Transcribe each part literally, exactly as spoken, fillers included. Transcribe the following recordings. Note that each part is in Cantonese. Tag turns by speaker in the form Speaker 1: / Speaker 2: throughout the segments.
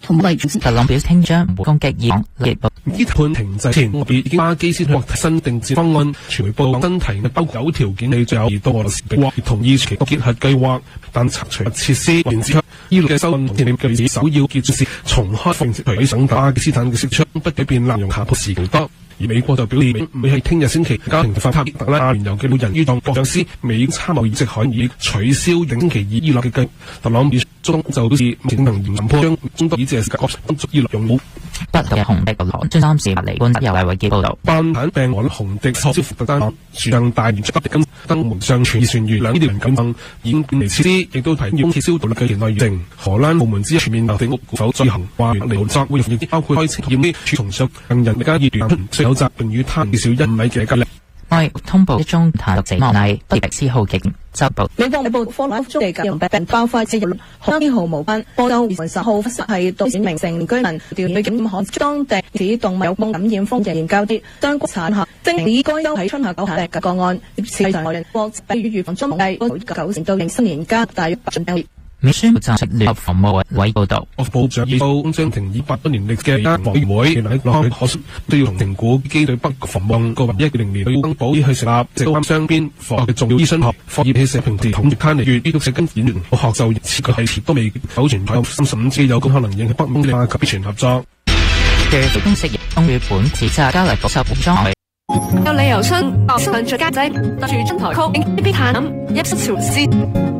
Speaker 1: 同埋特朗普聽將唔會攻擊伊朗。
Speaker 2: 伊判停滯前，我哋已經巴基斯坦新定戰方案，傳媒報道新提嘅包括有條件你最後而到俄羅斯嘅同意其結核計劃，但拆除設施。然之後，伊朗嘅修訂嘅句子首要結束是重開並且取省巴基斯坦嘅釋出，不改變濫用下鋪時期多。而美國就表示，美係聽日星期家庭法塔特拉阿聯酋嘅老人伊朗國長斯美參謀議席可以取消定星期二伊朗嘅計。特朗普中就表示，目前能嚴破將中東以至係國幫助伊朗用武。
Speaker 1: 不嘅紅迪羅將三時隔離官由大衛記報導，
Speaker 2: 扮坦病患紅迪撤銷福特丹樹上大連出北京登門上傳傳餘兩醫療人感染已經變離設施，亦都提要撤銷獨立嘅期內預定。荷蘭部門之全面樓地屋股否進行話離作會亦包括開清驗呢處從上讓人家意斷需有責並與他至少一米嘅隔離。
Speaker 1: 外通報一宗彈毒死亡例，不迪斯號警周報。
Speaker 3: 美國部科羅拉多地嘅病爆發至日荷蘭號無關，波州二十號係導致名成年居民調去檢驗當地指動物有感染風險較低，當局查下證明該州喺春夏九下嘅個案，市場內人國際與預防中計九成到迎新年加大約百分比。
Speaker 1: 美宣布暫時聯合防務委報道，
Speaker 2: 部長已報將停以百多年歷嘅委員會，原來喺落去可惜都要同評估機對北防務個一零年要登保去成立直啱雙邊科學嘅重要醫生學科業喺社平時統一攤嚟粵呢個社跟演員學就設計係都未保存有三十五支有功可能引起北美及必全合作
Speaker 1: 嘅公式公與本指責加嚟補習補裝。
Speaker 4: 有理由信，學上做家仔，搭住樽台曲，一邊下諗，一室潮絲。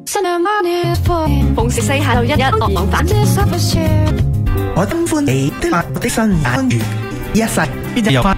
Speaker 4: 逢時四下到一一惡浪反。
Speaker 5: 我歡喜的我的新眼如一世，邊隻有花？